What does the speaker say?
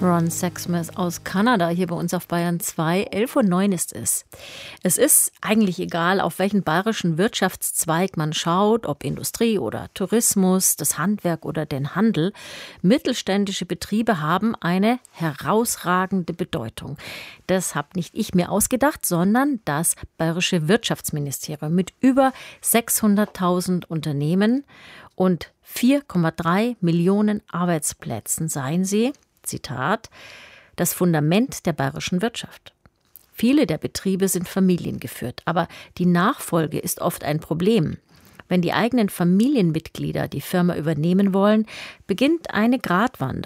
Ron Sexsmith aus Kanada, hier bei uns auf Bayern 2. 11:09 ist es. Es ist eigentlich egal, auf welchen bayerischen Wirtschaftszweig man schaut, ob Industrie oder Tourismus, das Handwerk oder den Handel. Mittelständische Betriebe haben eine herausragende Bedeutung. Das habe nicht ich mir ausgedacht, sondern das bayerische Wirtschaftsministerium mit über 600.000 Unternehmen und 4,3 Millionen Arbeitsplätzen seien sie, Zitat, das Fundament der bayerischen Wirtschaft. Viele der Betriebe sind familiengeführt, aber die Nachfolge ist oft ein Problem. Wenn die eigenen Familienmitglieder die Firma übernehmen wollen, beginnt eine Gratwanderung.